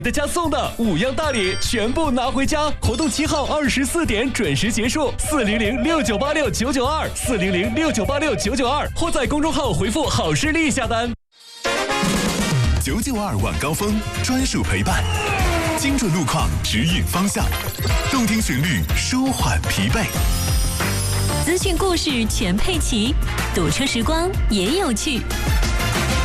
的加送的5样大礼全部拿回家。活动7号24点准时结束，400698699240069869922，或在公众号回复好视力下单。 992晚高峰专属陪伴，精准路况指引方向，动听旋律舒缓疲惫， 资讯故事全配齐，堵车时光也有趣。